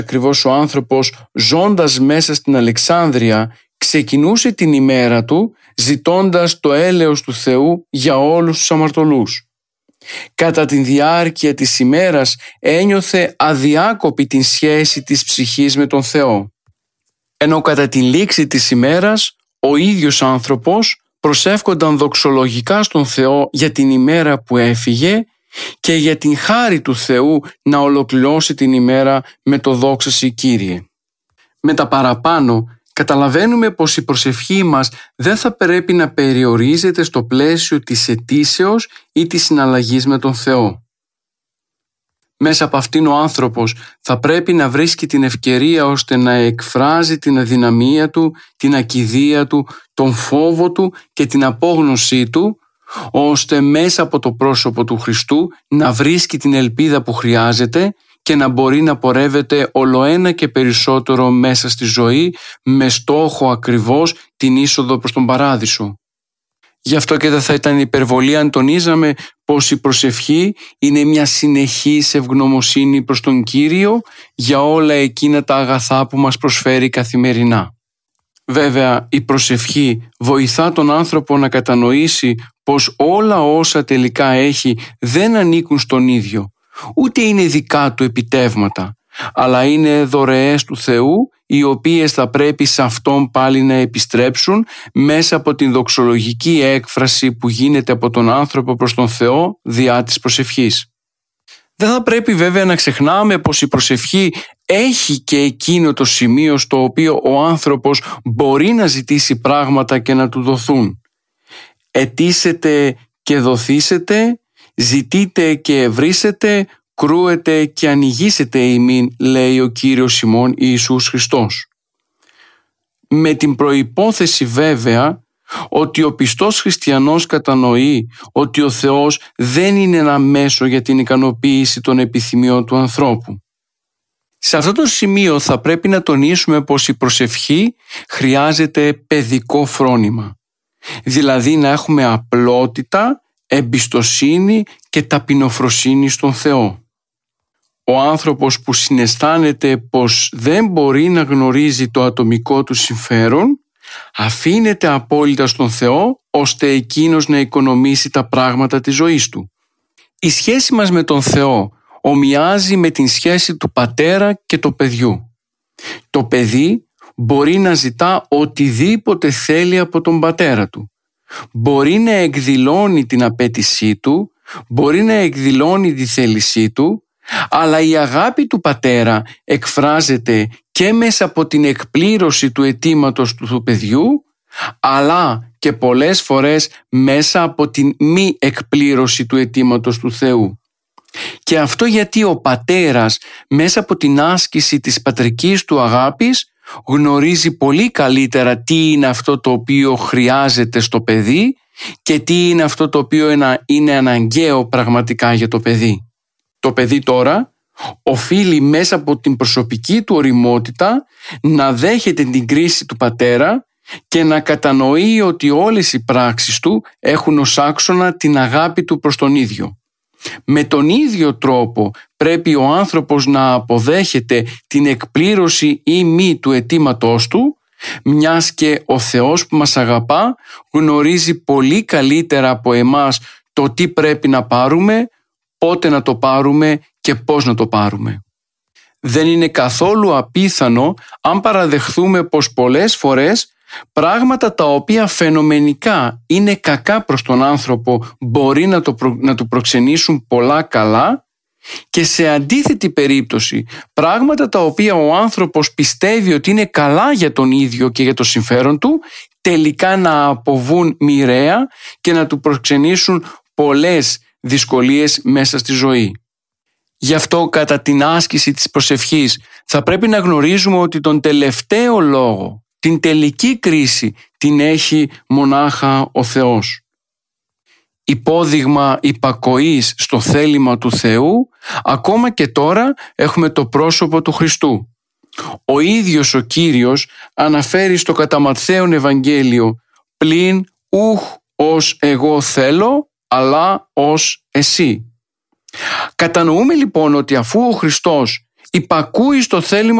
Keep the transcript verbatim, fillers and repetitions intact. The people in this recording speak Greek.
Ακριβώς ο άνθρωπος, ζώντας μέσα στην Αλεξάνδρεια, ξεκινούσε την ημέρα του ζητώντας το έλεος του Θεού για όλους τους αμαρτωλούς. Κατά τη διάρκεια της ημέρας ένιωθε αδιάκοπη την σχέση της ψυχής με τον Θεό. Ενώ κατά τη λήξη της ημέρας ο ίδιος άνθρωπος προσεύχονταν δοξολογικά στον Θεό για την ημέρα που έφυγε και για την χάρη του Θεού να ολοκληρώσει την ημέρα με το «Δόξα Συ Κύριε». Με τα παραπάνω καταλαβαίνουμε πως η προσευχή μας δεν θα πρέπει να περιορίζεται στο πλαίσιο της αιτήσεως ή της συναλλαγής με τον Θεό. Μέσα από αυτήν ο άνθρωπος θα πρέπει να βρίσκει την ευκαιρία ώστε να εκφράζει την αδυναμία του, την ακηδεία του, τον φόβο του και την απόγνωσή του, ώστε μέσα από το πρόσωπο του Χριστού να βρίσκει την ελπίδα που χρειάζεται και να μπορεί να πορεύεται ολοένα και περισσότερο μέσα στη ζωή με στόχο ακριβώς την είσοδο προς τον Παράδεισο. Γι' αυτό και δεν θα ήταν υπερβολή αν τονίζαμε πως η προσευχή είναι μια συνεχής ευγνωμοσύνη προς τον Κύριο για όλα εκείνα τα αγαθά που μας προσφέρει καθημερινά. Βέβαια, η προσευχή βοηθά τον άνθρωπο να κατανοήσει πως όλα όσα τελικά έχει δεν ανήκουν στον ίδιο, ούτε είναι δικά του επιτεύγματα, αλλά είναι δωρεές του Θεού, οι οποίες θα πρέπει σε Αυτόν πάλι να επιστρέψουν μέσα από την δοξολογική έκφραση που γίνεται από τον άνθρωπο προς τον Θεό διά της προσευχής. Δεν θα πρέπει βέβαια να ξεχνάμε πως η προσευχή έχει και εκείνο το σημείο στο οποίο ο άνθρωπος μπορεί να ζητήσει πράγματα και να του δοθούν. Αιτήσετε και δοθήσετε, ζητείτε και ευρύσετε, κρούετε και ανοιγήσετε ημίν, λέει ο Κύριος ημών Ιησούς Χριστός. Με την προϋπόθεση βέβαια ότι ο πιστός χριστιανός κατανοεί ότι ο Θεός δεν είναι ένα μέσο για την ικανοποίηση των επιθυμιών του ανθρώπου. Σε αυτό το σημείο θα πρέπει να τονίσουμε πως η προσευχή χρειάζεται παιδικό φρόνημα. Δηλαδή να έχουμε απλότητα, εμπιστοσύνη και ταπεινοφροσύνη στον Θεό. Ο άνθρωπος που συναισθάνεται πως δεν μπορεί να γνωρίζει το ατομικό του συμφέρον, αφήνεται απόλυτα στον Θεό ώστε εκείνος να οικονομήσει τα πράγματα της ζωής του. Η σχέση μας με τον Θεό ομοιάζει με την σχέση του πατέρα και του παιδιού. Το παιδί μπορεί να ζητά οτιδήποτε θέλει από τον πατέρα του. Μπορεί να εκδηλώνει την απέτησή του, μπορεί να εκδηλώνει τη θέλησή του, αλλά η αγάπη του πατέρα εκφράζεται και μέσα από την εκπλήρωση του αιτήματος του, του παιδιού, αλλά και πολλές φορές μέσα από την μη εκπλήρωση του αιτήματος του Θεού. Και αυτό γιατί ο πατέρας μέσα από την άσκηση της πατρικής του αγάπης γνωρίζει πολύ καλύτερα τι είναι αυτό το οποίο χρειάζεται στο παιδί και τι είναι αυτό το οποίο είναι αναγκαίο πραγματικά για το παιδί. Το παιδί τώρα οφείλει μέσα από την προσωπική του ωριμότητα να δέχεται την κρίση του πατέρα και να κατανοεί ότι όλες οι πράξεις του έχουν ως άξονα την αγάπη του προς τον ίδιο. Με τον ίδιο τρόπο πρέπει ο άνθρωπος να αποδέχεται την εκπλήρωση ή μη του αιτήματός του, μιας και ο Θεός που μας αγαπά γνωρίζει πολύ καλύτερα από εμάς το τι πρέπει να πάρουμε, πότε να το πάρουμε και πώς να το πάρουμε. Δεν είναι καθόλου απίθανο αν παραδεχθούμε πως πολλές φορές πράγματα τα οποία φαινομενικά είναι κακά προς τον άνθρωπο μπορεί να, το προ... να του προξενήσουν πολλά καλά και σε αντίθετη περίπτωση πράγματα τα οποία ο άνθρωπος πιστεύει ότι είναι καλά για τον ίδιο και για το συμφέρον του τελικά να αποβούν μοιραία και να του προξενήσουν πολλές δυσκολίες μέσα στη ζωή. Γι' αυτό κατά την άσκηση της προσευχής θα πρέπει να γνωρίζουμε ότι τον τελευταίο λόγο, την τελική κρίση την έχει μονάχα ο Θεός. Υπόδειγμα υπακοής στο θέλημα του Θεού, ακόμα και τώρα έχουμε το πρόσωπο του Χριστού. Ο ίδιος ο Κύριος αναφέρει στο κατά Ματθαίον Ευαγγέλιο «Πλην ουχ ως εγώ θέλω, αλλά ως εσύ». Κατανοούμε λοιπόν ότι αφού ο Χριστός υπακούει στο θέλημα